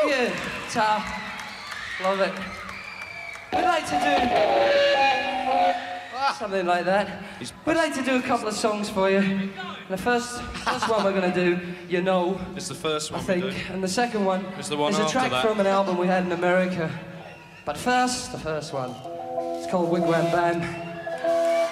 Thank you, Tal. Love it. We'd like to do something like that. We'd like to do a couple of songs for you. And the first one we're going to do, You Know. It's the first one, I think. And the second one is a track from an album we had in America. But first, the first one, it's called Wigwam Bam.